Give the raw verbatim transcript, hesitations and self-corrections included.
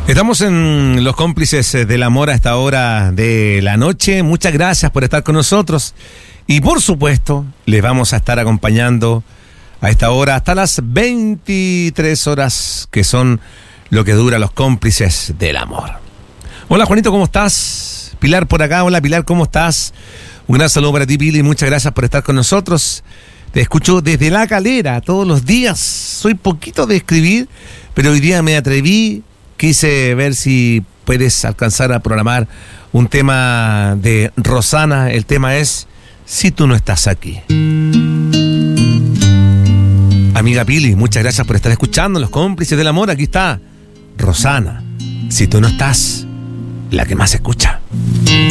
Estamos en Los Cómplices del Amor a esta hora de la noche. Muchas gracias por estar con nosotros. Y por supuesto, les vamos a estar acompañando a esta hora hasta las veintitrés horas, que son lo que dura Los Cómplices del Amor. Hola Juanito, ¿cómo estás? Pilar por acá. Hola Pilar, ¿cómo estás? Un gran saludo para ti, Pili. Muchas gracias por estar con nosotros. Te escucho desde La Calera todos los días. Soy poquito de escribir, pero hoy día me atreví. Quise ver si puedes alcanzar a programar un tema de Rosana. El tema es Si tú no estás aquí. Amiga Pili, muchas gracias por estar escuchando Los Cómplices del Amor. Aquí está Rosana. Si tú no estás, la que más escucha.